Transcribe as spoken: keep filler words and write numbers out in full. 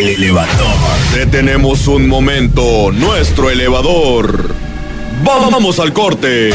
El elevador. Detenemos un momento nuestro elevador. Vamos al corte.